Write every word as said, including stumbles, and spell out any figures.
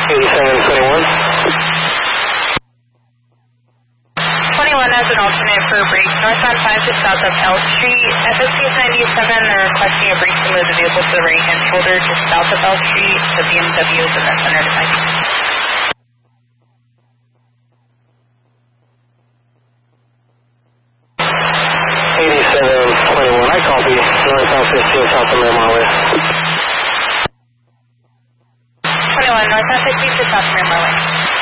eighty-seven twenty-one. twenty-one as an alternate for a break. Northbound five just south of L Street. F S T ninety-seven, they're requesting a break to move the vehicle to the right-hand shoulder just south of L Street. The B M W is in the center of the bike. eighty-seven twenty-one, I copy. Northbound fifteen south of Miramar Way. twenty-one, northbound fifteen to south of Miramar Way.